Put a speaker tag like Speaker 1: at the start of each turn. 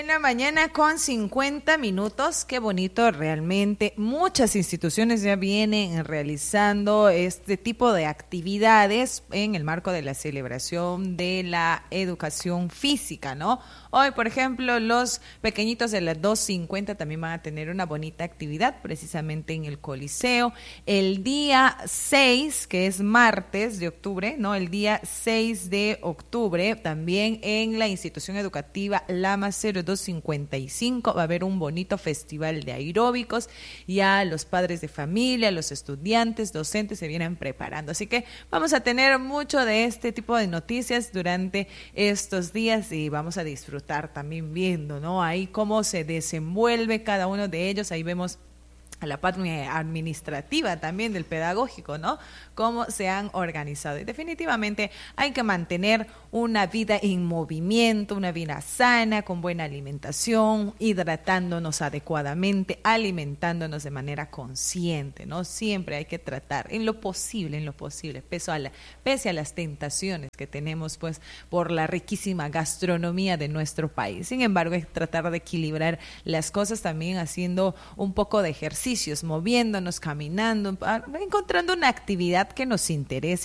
Speaker 1: mañana con 50 minutos, qué bonito realmente. Muchas instituciones ya vienen realizando este tipo de actividades en el marco de la celebración de la educación física, ¿no? Hoy, por ejemplo, los pequeñitos de las 250 también van a tener una bonita actividad precisamente en el Coliseo. El día 6, que es martes de octubre, ¿no? El día 6 de octubre, también en la institución educativa Lama 0255 va a haber un bonito festival de aeróbicos. Ya los padres de familia, los estudiantes, docentes se vienen preparando. Así que vamos a tener mucho de este tipo de noticias durante estos días y vamos a disfrutar también viendo, ¿no? Ahí cómo se desenvuelve cada uno de ellos. Ahí vemos a la parte administrativa también del pedagógico, ¿no? Cómo se han organizado. Y definitivamente hay que mantener una vida en movimiento, una vida sana, con buena alimentación, hidratándonos adecuadamente, alimentándonos de manera consciente, ¿no? Siempre hay que tratar, en lo posible, pese a las tentaciones que tenemos, pues, por la riquísima gastronomía de nuestro país. Sin embargo, hay que tratar de equilibrar las cosas también haciendo un poco de ejercicios, moviéndonos, caminando, encontrando una actividad que nos interese